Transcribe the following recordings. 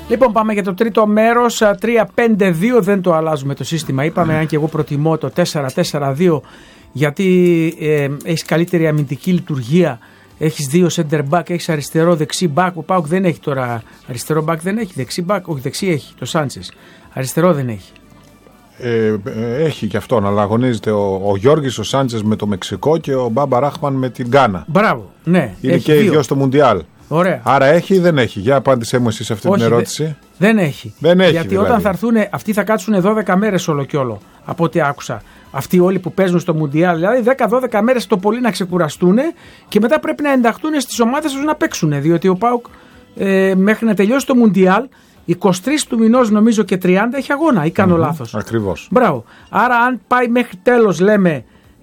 Λοιπόν, πάμε για το τρίτο μέρος. 3-5-2, δεν το αλλάζουμε το σύστημα. Είπαμε, αν και εγώ προτιμώ το 4-4-2, γιατί έχεις καλύτερη αμυντική λειτουργία. Έχεις δύο center back, έχεις αριστερό δεξί back. Ο ΠΑΟΚ δεν έχει τώρα αριστερό back, δεν έχει δεξί back. Όχι, δεξί έχει το Σάντσες. Αριστερό δεν έχει. Έχει και αυτόν, αλλά αγωνίζεται ο Γιώργης ο Σάντσες με το Μεξικό και ο Μπάμπα Ράχμαν με την Γκάνα. Μπράβο, ναι. Είναι και οι δυο στο Μουντιάλ. Ωραία. Άρα έχει ή δεν έχει? Για απάντησέ μου εσύ σε αυτή την ερώτηση. Δεν έχει. Δεν έχει. Γιατί δηλαδή, όταν θα έρθουν, αυτοί θα κάτσουν 12 μέρες όλο και όλο, από ό,τι άκουσα. Αυτοί όλοι που παίζουν στο Μουντιάλ, δηλαδή 10-12 μέρες το πολύ να ξεκουραστούν και μετά πρέπει να ενταχθούν στις ομάδες τους να παίξουν. Διότι ο ΠΑΟΚ μέχρι να τελειώσει το Μουντιάλ, 23 του μηνός νομίζω και 30 έχει αγώνα, ή κάνω λάθος? Ακριβώς. Μπράβο. Άρα αν πάει μέχρι τέλος, λέμε,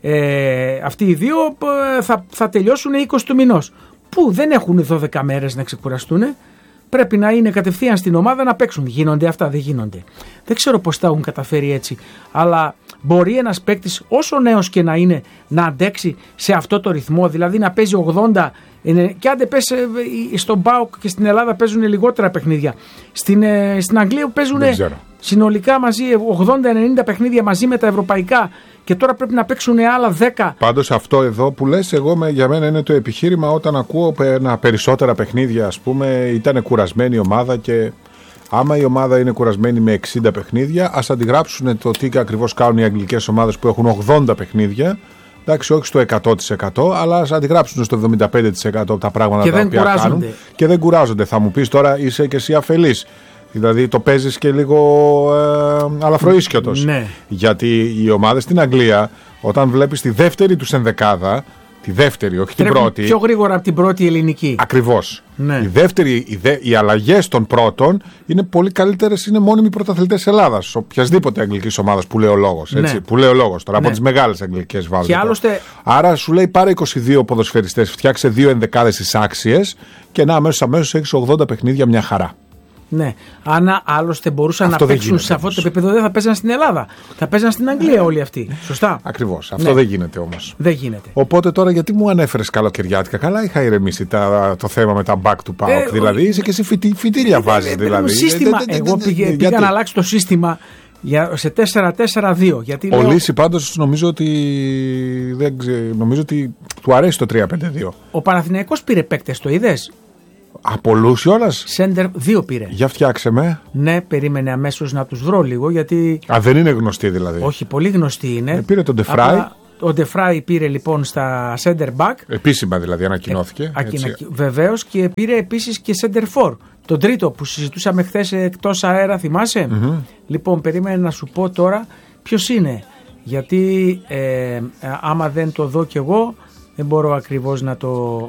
αυτοί οι δύο, θα τελειώσουν 20 του μηνός. Που δεν έχουν 12 μέρες να ξεκουραστούν. Πρέπει να είναι κατευθείαν στην ομάδα να παίξουν. Γίνονται αυτά? Δεν γίνονται. Δεν ξέρω πώς τα έχουν καταφέρει έτσι. Αλλά μπορεί ένας παίκτης, όσο νέος και να είναι, να αντέξει σε αυτό το ρυθμό. Δηλαδή να παίζει 80. Και άντε πες, στον ΠΑΟΚ και στην Ελλάδα παίζουν λιγότερα παιχνίδια. Στην Αγγλία παίζουν συνολικά μαζί 80-90 παιχνίδια μαζί με τα ευρωπαϊκά. Και τώρα πρέπει να παίξουν άλλα 10. Πάντως αυτό εδώ που λες, για μένα είναι το επιχείρημα όταν ακούω περισσότερα παιχνίδια, ας πούμε, ήταν κουρασμένη η ομάδα και άμα η ομάδα είναι κουρασμένη με 60 παιχνίδια, ας αντιγράψουν το τι ακριβώς κάνουν οι αγγλικές ομάδες που έχουν 80 παιχνίδια. Εντάξει, όχι στο 100%, αλλά ας αντιγράψουν στο 75% τα πράγματα τα οποία κάνουν. Και δεν κουράζονται. Θα μου πεις τώρα, είσαι και εσύ αφελής. Δηλαδή το παίζεις και λίγο αλαφροίσκιωτος. Ναι. Γιατί οι ομάδες στην Αγγλία, όταν βλέπεις τη δεύτερη τους ενδεκάδα, τη δεύτερη, όχι την πρώτη. Πιο γρήγορα από την πρώτη ελληνική. Ακριβώς. Ναι. Η δεύτερη, οι αλλαγές των πρώτων είναι πολύ καλύτερες, είναι μόνιμοι πρωταθλητές Ελλάδας. Οποιασδήποτε αγγλικής ομάδας που λέει ο λόγος. Ναι. Που λέει ο λόγος τώρα, ναι. από τις μεγάλες αγγλικές βάζω. Και άλλωστε... Άρα σου λέει πάρε 22 ποδοσφαιριστές, φτιάξε 2 ενδεκάδες στις άξιες και να αμέσως έχεις 80 παιχνίδια μια χαρά. Ναι, αν άλλωστε μπορούσαν να παίξουν σε αυτό το επίπεδο, δεν θα παίζαν στην Ελλάδα. Θα παίζαν στην Αγγλία όλοι αυτοί. Σωστά. Ακριβώς. Αυτό δεν γίνεται όμως. Δεν γίνεται. Οπότε τώρα γιατί μου ανέφερες καλοκαιριάτικα? Καλά είχα ηρεμήσει το θέμα με τα back του ΠΑΟΚ. Δηλαδή είσαι και εσύ φοιτήρια βάζεις. Δηλαδή. Σύστημα. Εγώ πήγα να αλλάξω το σύστημα σε 4-4-2. Ο Λύση πάντως νομίζω ότι του αρέσει το 3-5-2. Ο Παναθηναϊκός πήρε παίκτες, το είδες? Από όλους κιόλας. Σέντερ 2 πήρε. Για φτιάξε με. Ναι, περίμενε αμέσως να τους βρω λίγο γιατί. Δεν είναι γνωστή δηλαδή. Όχι, πολύ γνωστή είναι. Πήρε τον Ντεφράι. Ο Ντεφράι πήρε λοιπόν στα center back. Επίσημα δηλαδή ανακοινώθηκε. Βεβαίως, και πήρε επίσης και center for. Τον τρίτο που συζητούσαμε χθες εκτός αέρα, θυμάσαι? Λοιπόν, περίμενε να σου πω τώρα ποιος είναι. Γιατί άμα δεν το δω κι εγώ, δεν μπορώ ακριβώς να το.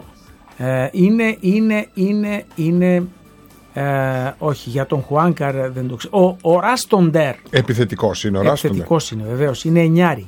Όχι, για τον Χουάνκαρ δεν το ξέρω. Ο Ράστοντερ. Επιθετικός είναι ο Ράστοντερ. Επιθετικός είναι, βεβαίως. Είναι εννιάρη.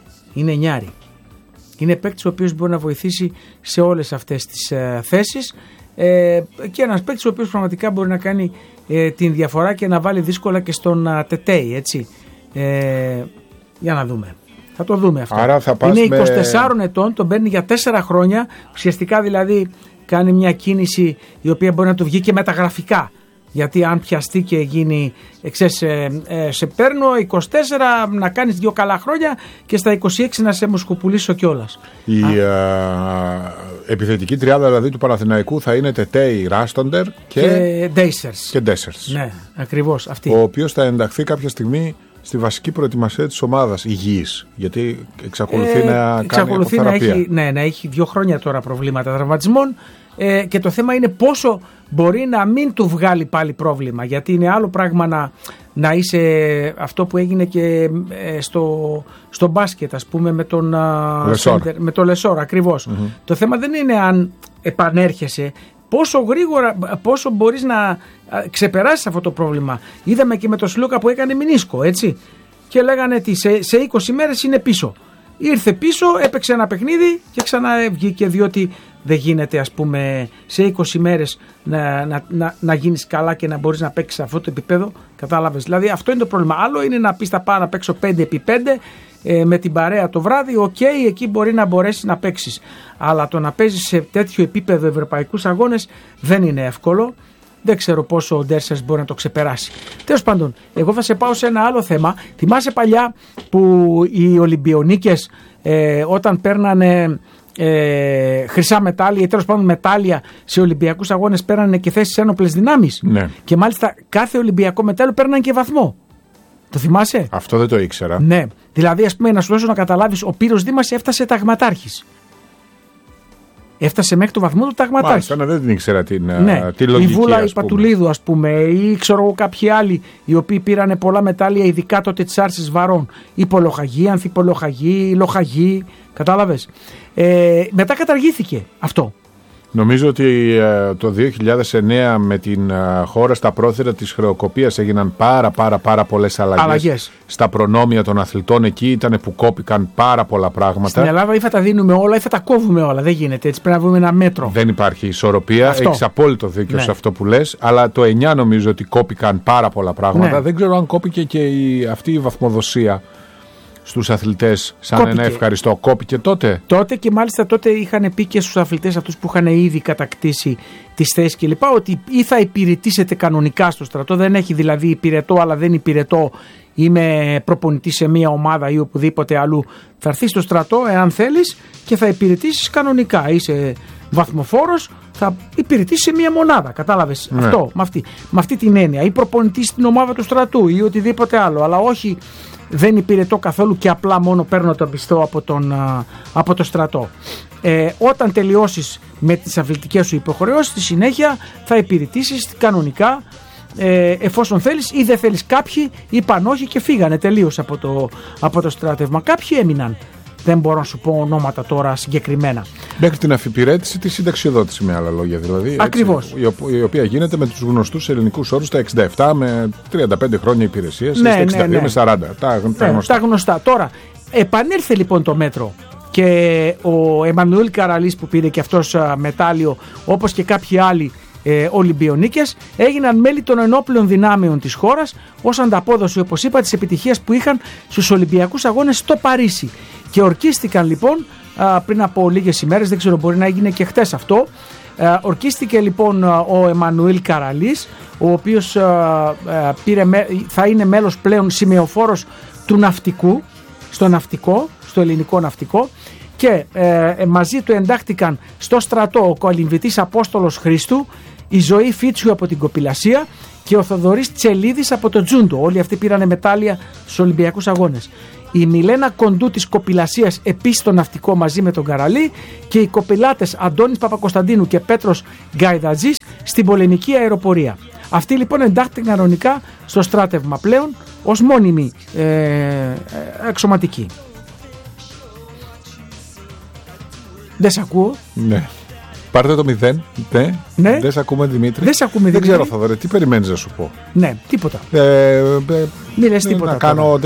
Είναι παίκτης ο οποίος μπορεί να βοηθήσει σε όλες αυτές τις θέσεις και ένας παίκτης ο οποίος πραγματικά μπορεί να κάνει την διαφορά και να βάλει δύσκολα και στον Τετέι, έτσι. Για να δούμε. Θα το δούμε αυτό. Άρα θα πας είναι 24 ετών, τον παίρνει για 4 χρόνια. Ουσιαστικά δηλαδή κάνει μια κίνηση η οποία μπορεί να του βγει και μεταγραφικά. Γιατί αν πιαστεί και γίνει, σε παίρνω 24 να κάνεις 2 καλά χρόνια και στα 26 να σε μοσκοπουλήσω κιόλας. Η επιθετική τριάδα δηλαδή του Παναθηναϊκού θα είναι Τετέι, Ράστοντερ και Ντέισερς. Ναι, ακριβώς αυτή. Ο οποίος θα ενταχθεί κάποια στιγμή στη βασική προετοιμασία της ομάδας υγιής, γιατί εξακολουθεί να κάνει αποθεραπεία. Να έχει 2 χρόνια τώρα προβλήματα τραυματισμών και το θέμα είναι πόσο μπορεί να μην του βγάλει πάλι πρόβλημα, γιατί είναι άλλο πράγμα να είσαι αυτό που έγινε και στο μπάσκετ, ας πούμε, με τον Λεσόρ ακριβώς. Το θέμα δεν είναι αν επανέρχεσαι, πόσο μπορείς να ξεπεράσεις αυτό το πρόβλημα. Είδαμε και με τον Σλούκα που έκανε μηνίσκο, έτσι, και λέγανε ότι σε 20 μέρες είναι πίσω. Ήρθε πίσω, έπαιξε ένα παιχνίδι και ξανά βγήκε, διότι δεν γίνεται, ας πούμε, σε 20 μέρες να γίνεις καλά και να μπορείς να παίξεις σε αυτό το επίπεδο. Κατάλαβες? Δηλαδή αυτό είναι το πρόβλημα. Άλλο είναι να πεις θα πάω να παίξω 5x5 με την παρέα το βράδυ, εκεί μπορεί να μπορέσεις να παίξεις. Αλλά το να παίζεις σε τέτοιο επίπεδο ευρωπαϊκούς αγώνες δεν είναι εύκολο. δεν ξέρω πόσο ο Ντέρσας μπορεί να το ξεπεράσει. Τέλος πάντων, εγώ θα σε πάω σε ένα άλλο θέμα. Θυμάσαι παλιά που οι Ολυμπιονίκες όταν παίρνανε χρυσά μετάλλια ή τέλος πάντων μετάλλια σε Ολυμπιακούς αγώνες παίρνανε και θέσεις ένοπλες δυνάμεις. Ναι. Και μάλιστα κάθε Ολυμπιακό μετάλλιο παίρνανε και βαθμό. Το θυμάσαι? Αυτό δεν το ήξερα. Ναι. Δηλαδή, ας πούμε, να σου δώσω να καταλάβεις, ο Πύρος Δήμας έφτασε ταγματάρχης. Έφτασε μέχρι το βαθμό του ταγματάρχη. Μάλιστα, δεν την ήξερα τη λογική. Η Βούλα η Πατουλίδου, ας πούμε, ή ξέρω εγώ κάποιοι άλλοι οι οποίοι πήραν πολλά μετάλλια, ειδικά τότε της άρσης βαρών. Υπολοχαγή, ανθιπολοχαγή, λοχαγή. Κατάλαβες. Μετά καταργήθηκε αυτό. Νομίζω ότι το 2009 με την χώρα στα πρόθυρα της χρεοκοπίας έγιναν πάρα πολλές αλλαγές. Στα προνόμια των αθλητών εκεί ήταν που κόπηκαν πάρα πολλά πράγματα. Στην Ελλάδα ή θα τα δίνουμε όλα ή θα τα κόβουμε όλα. Δεν γίνεται έτσι. Πρέπει να βρούμε ένα μέτρο. Δεν υπάρχει ισορροπία. Έχεις απόλυτο δίκιο σε αυτό που λες. Αλλά το 9 νομίζω ότι κόπηκαν πάρα πολλά πράγματα. Ναι. Δεν ξέρω αν κόπηκε και αυτή η βαθμοδοσία στους αθλητές σαν ένα ευχαριστώ. Κόπηκε τότε. Τότε και μάλιστα τότε είχαν πει και στους αθλητές αυτούς που είχαν ήδη κατακτήσει τις θέσεις κλπ. Ότι ή θα υπηρετήσετε κανονικά στο στρατό. Δεν έχει δηλαδή υπηρετώ αλλά δεν υπηρετώ. Είμαι προπονητής σε μια ομάδα ή οπουδήποτε αλλού. Θα έρθεις στο στρατό εάν θέλεις και θα υπηρετήσεις κανονικά. Είσαι βαθμοφόρος, θα υπηρετήσεις σε μια μονάδα. Κατάλαβες αυτό με αυτή την έννοια. Ή προπονητής στην ομάδα του στρατού ή οτιδήποτε άλλο. Αλλά όχι. Δεν υπηρετώ καθόλου και απλά μόνο παίρνω τον πιστό από το στρατό. Όταν τελειώσεις με τις αθλητικές σου υποχρεώσεις, στη συνέχεια θα υπηρετήσεις κανονικά εφόσον θέλεις ή δεν θέλεις. Κάποιοι είπαν όχι και φύγανε τελείως από το στράτευμα. Κάποιοι έμειναν. Δεν μπορώ να σου πω ονόματα τώρα συγκεκριμένα. Μέχρι την αφιπηρέτηση, τη συνταξιοδότηση με άλλα λόγια δηλαδή. Ακριβώς. Η οποία γίνεται με τους γνωστούς ελληνικούς όρους τα 67 με 35 χρόνια υπηρεσίας, στα 62 με 40. Τα γνωστά. Τώρα, επανήλθε λοιπόν το μέτρο και ο Εμμανουήλ Καραλής που πήρε και αυτός μετάλλιο, όπως και κάποιοι άλλοι Ολυμπιονίκες, έγιναν μέλη των ενόπλων δυνάμεων της χώρας ως ανταπόδοση, όπως είπα, της επιτυχίας που είχαν στους Ολυμπιακούς Αγώνες στο Παρίσι. Και ορκίστηκαν λοιπόν πριν από λίγες ημέρες, δεν ξέρω, μπορεί να έγινε και χτες αυτό. Ορκίστηκε λοιπόν ο Εμμανουήλ Καραλής, ο οποίος θα είναι μέλος πλέον σημεοφόρος του ναυτικού, στο ελληνικό ναυτικό, και μαζί του εντάχθηκαν στο στρατό ο κολυμβητής Απόστολος Χρήστου, η Ζωή Φίτσιου από την Κοπηλασία και ο Θοδωρής Τσελίδης από το Τζούντο. Όλοι αυτοί πήραν μετάλλια στους Ολυμπιακούς Αγώνες. Η Μιλένα Κοντού της Κοπηλασίας επίσης στο ναυτικό μαζί με τον Καραλή και οι κοπηλάτες Αντώνης Παπακοσταντίνου και Πέτρος Γκαϊδατζής στην πολεμική αεροπορία. Αυτοί λοιπόν εντάχθηκαν κανονικά στο στράτευμα πλέον ως μόνιμοι εξωματικοί. Δεν σ' ακούω. Ναι. Πάρτε το 0. Ναι. Δεν σ' ακούμε, Δημήτρη. Δεν ξέρω, Θοδωρή, τι περιμένεις να σου πω. Ναι, τίποτα. Μη λες τίποτα.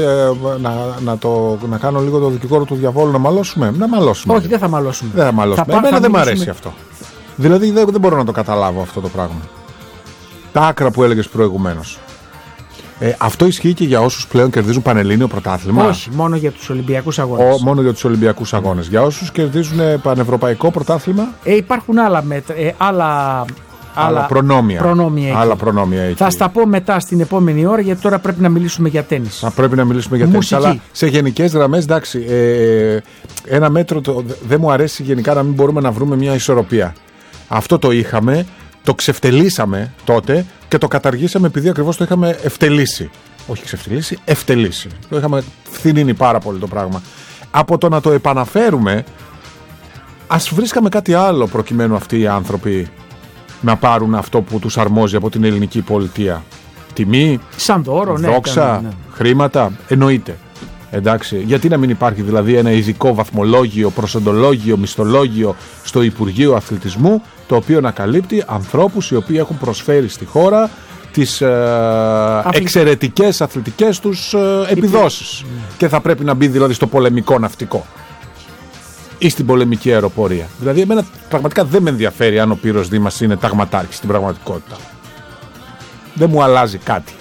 Να κάνω λίγο το δικηγόρο του διαβόλου, να μαλώσουμε. Όχι, δεν θα μαλώσουμε. Εμένα δεν μ' αρέσει αυτό. Δηλαδή δεν μπορώ να το καταλάβω αυτό το πράγμα. Τα άκρα που έλεγες προηγουμένως. Αυτό ισχύει και για όσους πλέον κερδίζουν πανελλήνιο πρωτάθλημα. Όχι, μόνο για τους Ολυμπιακούς Αγώνες. Μόνο για τους Ολυμπιακούς Αγώνες. Για όσους κερδίζουν πανευρωπαϊκό πρωτάθλημα. Υπάρχουν άλλα μέτρα, άλλα προνόμια. Άλλα προνόμια εκεί. Θα στα πω μετά στην επόμενη ώρα, γιατί τώρα πρέπει να μιλήσουμε για τένις. Θα πρέπει να μιλήσουμε για τένις. Αλλά σε γενικές γραμμές, εντάξει, ένα μέτρο δεν μου αρέσει γενικά να μην μπορούμε να βρούμε μια ισορροπία. Αυτό το είχαμε. Το ξεφτελίσαμε τότε και το καταργήσαμε επειδή ακριβώς το είχαμε ευτελίσει. Όχι ξεφτελίσει, ευτελίσει. Το είχαμε φθηνίνει πάρα πολύ το πράγμα. Από το να το επαναφέρουμε, ας βρίσκαμε κάτι άλλο προκειμένου αυτοί οι άνθρωποι να πάρουν αυτό που τους αρμόζει από την ελληνική πολιτεία. Τιμή, σαν δώρο, δόξα, χρήματα, εννοείται. Εντάξει, γιατί να μην υπάρχει δηλαδή ένα ειδικό βαθμολόγιο, προσοντολόγιο, μισθολόγιο στο Υπουργείο Αθλητισμού, το οποίο να καλύπτει ανθρώπους οι οποίοι έχουν προσφέρει στη χώρα τις εξαιρετικές αθλητικές τους επιδόσεις και θα πρέπει να μπει δηλαδή στο πολεμικό ναυτικό ή στην πολεμική αεροπορία. Δηλαδή εμένα πραγματικά δεν με ενδιαφέρει αν ο Πύρος Δήμας είναι ταγματάρχης στην πραγματικότητα. Δεν μου αλλάζει κάτι.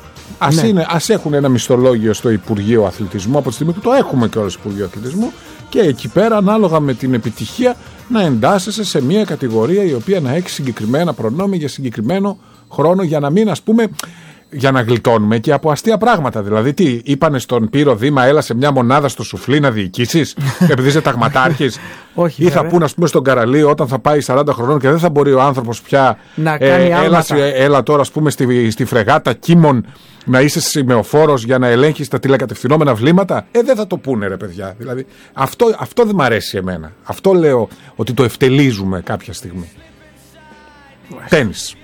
Ας έχουν ένα μισθολόγιο στο Υπουργείο Αθλητισμού από τη στιγμή που το έχουμε και όλο στο Υπουργείο Αθλητισμού και εκεί πέρα, ανάλογα με την επιτυχία, να εντάσσεσαι σε μια κατηγορία η οποία να έχει συγκεκριμένα προνόμια για συγκεκριμένο χρόνο, για να μην, ας πούμε, για να γλιτώνουμε και από αστεία πράγματα. Δηλαδή, τι είπανε στον Πύρο Δήμα, έλα σε μια μονάδα στο σουφλί να διοικήσεις, επειδή είσαι ταγματάρχης. Όχι, ή θα πούνε, ας πούμε, στον Καραλείο όταν θα πάει 40 χρονών και δεν θα μπορεί ο άνθρωπος πια να κάνει έλα τώρα, ας πούμε, στη φρεγάτα Κίμων να είσαι σημεοφόρος για να ελέγχεις τα τηλεκατευθυνόμενα βλήματα. Δεν θα το πούνε, ρε παιδιά. Δηλαδή, αυτό δεν μ' αρέσει εμένα. Αυτό λέω ότι το ευτελίζουμε κάποια στιγμή. Τένις.